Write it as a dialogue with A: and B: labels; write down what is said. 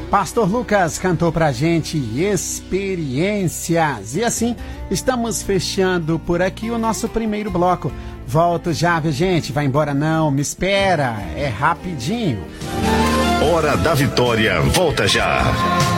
A: Pastor Lucas cantou pra gente Experiências. E assim, estamos fechando por aqui o nosso primeiro bloco. Volto já, viu, gente? Vai embora não, me espera, é rapidinho.
B: Hora da Vitória, volta já.